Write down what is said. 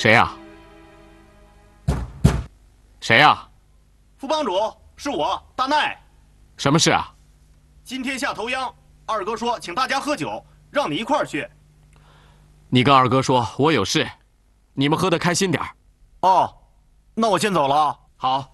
谁呀？谁呀？ 副帮主，是我大奈。 什么事啊？ 今天下头央，二哥说请大家喝酒，让你一块儿去。 你跟二哥说，我有事，你们喝得开心点儿。 哦，那我先走了。 好。